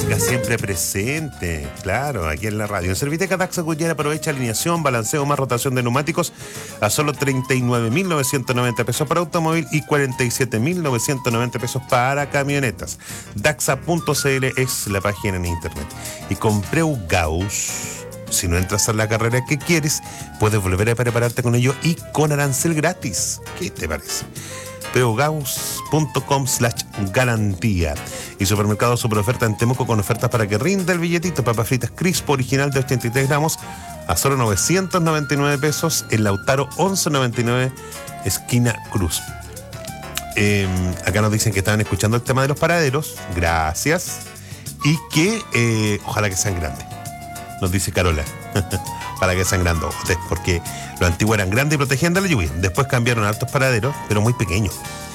música siempre presente, claro, aquí en la radio. En Serviteca Daxa Goodyear aprovecha alineación, balanceo más rotación de neumáticos a solo 39.990 pesos para automóvil y 47.990 pesos para camionetas. Daxa.cl es la página en internet. Y con Preu Gauss, si no entras a la carrera que quieres, puedes volver a prepararte con ello y con arancel gratis. ¿Qué te parece? Preogauss.com/garantía. Y Supermercado Superoferta en Temuco con ofertas para que rinda el billetito. Papas fritas Crispo original de 83 gramos a solo 999 pesos en Lautaro 1199 esquina Cruz. Acá nos dicen que estaban escuchando el tema de los paraderos. Gracias. Y que ojalá que sean grandes. Nos dice Carola. Para que sean grandotes, porque los antiguos eran grandes y protegían de la lluvia. Después cambiaron a altos paraderos, pero muy pequeños.